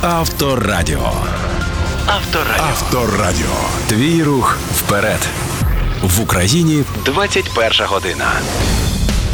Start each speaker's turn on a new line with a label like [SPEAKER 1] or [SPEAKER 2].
[SPEAKER 1] Авторадіо. Авторадіо. Твій рух вперед. В Україні 21 година.